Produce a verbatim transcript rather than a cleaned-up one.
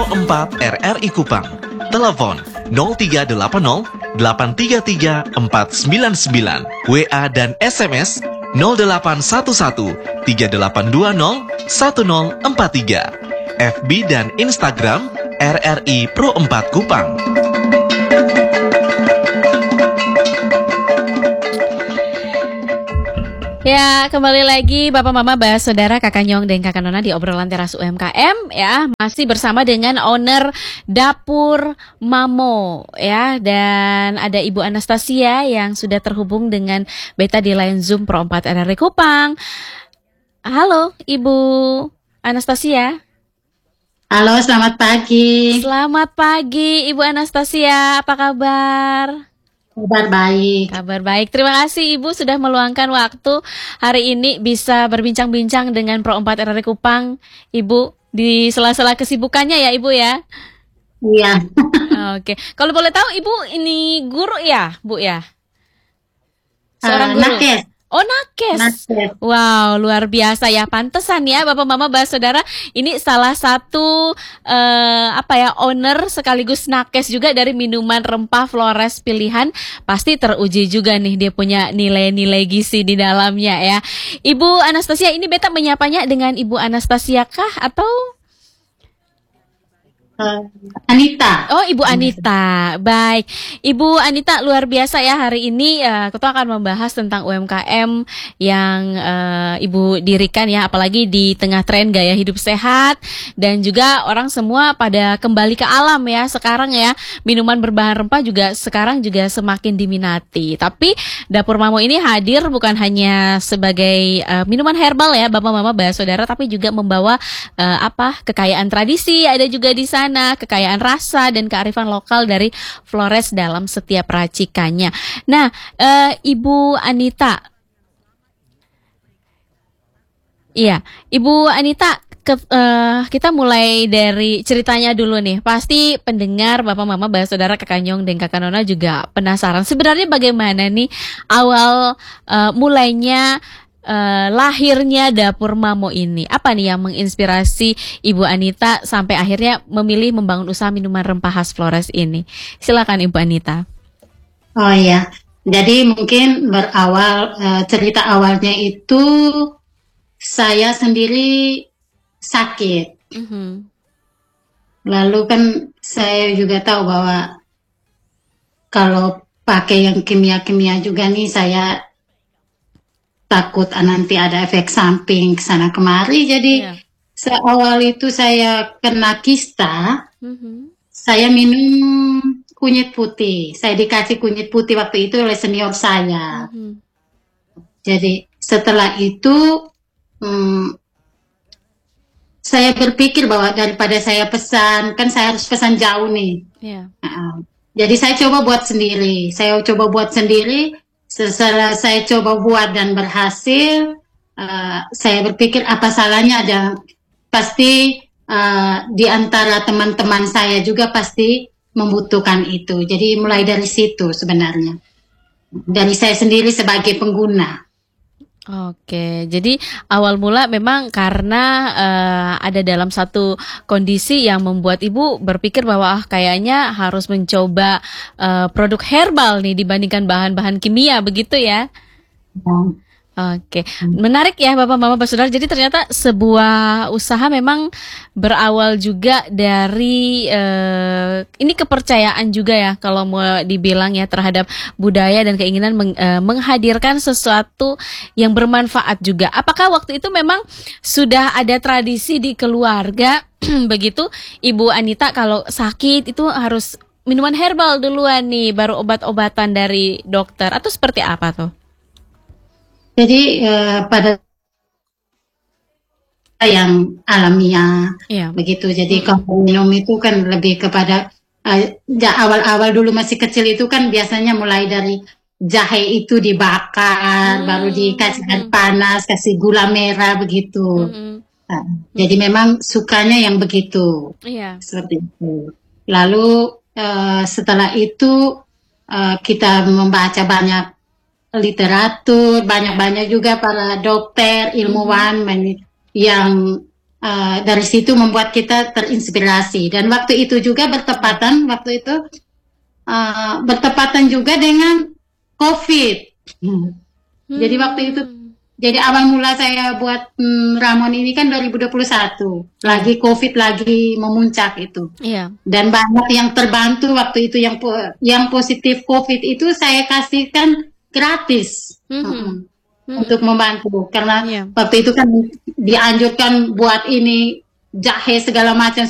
empat R R I Kupang. Telepon nol tiga delapan nol delapan tiga tiga empat sembilan sembilan. W A dan S M S nol delapan satu satu tiga delapan dua nol satu nol empat tiga. F B dan Instagram R R I Pro empat Kupang. Ya, kembali lagi Bapak Mama, Bah Saudara, Kakak Nyong dan Kakak Nona di obrolan teras U M K M ya. Masih bersama dengan owner Dapur Mamo ya, dan ada Ibu Anastasia yang sudah terhubung dengan Beta di line Zoom Pro empat R R I Kupang. Halo Ibu Anastasia. Halo, selamat pagi. Selamat pagi Ibu Anastasia, apa kabar? Kabar baik. Kabar baik. Terima kasih Ibu sudah meluangkan waktu hari ini bisa berbincang-bincang dengan Pro empat R R I Kupang. Ibu di sela-sela kesibukannya ya Ibu ya. Iya. Oke. Kalau boleh tahu Ibu ini guru ya, Bu ya? Seorang uh, guru. Nakes. Oh, nakes. Nakes. Wow, luar biasa ya. Pantesan ya Bapak Mama, Bah Saudara, ini salah satu uh, apa ya, owner sekaligus nakes juga dari minuman rempah Flores pilihan. Pasti teruji juga nih, dia punya nilai-nilai gizi di dalamnya ya. Ibu Anastasia, ini Beta menyapanya dengan Ibu Anastasia kah atau Uh, Anita. Oh, Ibu Anita. Baik. Ibu Anita, luar biasa ya hari ini uh, kita akan membahas tentang U M K M yang uh, Ibu dirikan ya, apalagi di tengah tren gaya hidup sehat dan juga orang semua pada kembali ke alam ya sekarang ya. Minuman berbahan rempah juga sekarang juga semakin diminati. Tapi Dapur Mamo ini hadir bukan hanya sebagai uh, minuman herbal ya, Bapak Mama, Bah Saudara, tapi juga membawa uh, apa? kekayaan tradisi ada juga di sana. Kekayaan rasa dan kearifan lokal dari Flores dalam setiap racikannya. Nah, e, Ibu Anita, iya, Ibu Anita, ke, e, kita mulai dari ceritanya dulu nih. Pasti pendengar Bapak Mama, Bah Saudara, Kakak Nyong dan Kakak Nona juga penasaran. Sebenarnya bagaimana nih awal e, mulainya? Uh, lahirnya Dapur Mamo ini, apa nih yang menginspirasi Ibu Anita sampai akhirnya memilih membangun usaha minuman rempah khas Flores ini? Silakan Ibu Anita. Oh iya, jadi mungkin berawal uh, cerita awalnya itu saya sendiri sakit. Mm-hmm. Lalu kan saya juga tahu bahwa kalau pakai yang kimia-kimia juga nih saya takut nanti ada efek samping kesana kemari. Jadi yeah. Seawal itu saya kena kista, mm-hmm. saya minum kunyit putih. Saya dikasih kunyit putih waktu itu oleh senior saya. Mm-hmm. Jadi setelah itu hmm, saya berpikir bahwa daripada saya pesan, kan saya harus pesan jauh nih. Yeah. Uh, jadi saya coba buat sendiri. Saya coba buat sendiri. Setelah saya coba buat dan berhasil, uh, saya berpikir apa salahnya ada, pasti uh, di antara teman-teman saya juga pasti membutuhkan itu. Jadi mulai dari situ sebenarnya, dari saya sendiri sebagai pengguna. Oke, jadi awal mula memang karena uh, ada dalam satu kondisi yang membuat Ibu berpikir bahwa ah, kayaknya harus mencoba uh, produk herbal nih dibandingkan bahan-bahan kimia, begitu ya? Hmm. Oke, menarik ya Bapak Mama, Bah Saudara. Jadi ternyata sebuah usaha memang berawal juga dari uh, ini kepercayaan juga ya kalau mau dibilang ya terhadap budaya dan keinginan meng, uh, menghadirkan sesuatu yang bermanfaat juga. Apakah waktu itu memang sudah ada tradisi di keluarga begitu Ibu Anita kalau sakit itu harus minuman herbal duluan nih baru obat-obatan dari dokter atau seperti apa tuh? Jadi uh, pada yang alamiah, yeah. begitu. Jadi mm-hmm. kalau minum itu kan lebih kepada uh, awal-awal dulu masih kecil itu kan biasanya mulai dari jahe itu dibakar, mm-hmm. baru dikasih air panas, kasih gula merah begitu. Mm-hmm. Nah, mm-hmm. Jadi memang sukanya yang begitu, yeah. seperti itu. Lalu uh, setelah itu uh, kita membaca banyak literatur, banyak-banyak juga para dokter, ilmuwan mm-hmm. yang uh, dari situ membuat kita terinspirasi. Dan waktu itu juga bertepatan, waktu itu uh, bertepatan juga dengan COVID. Hmm. Jadi waktu itu, jadi awal mula saya buat hmm, Ramon ini kan dua ribu dua puluh satu, lagi COVID lagi memuncak itu. Iya. Dan banyak yang terbantu waktu itu, yang po yang positif COVID itu saya kasihkan gratis. Mm-hmm. Mm-hmm. Untuk membantu, karena yeah. waktu itu kan dianjurkan buat ini jahe segala macam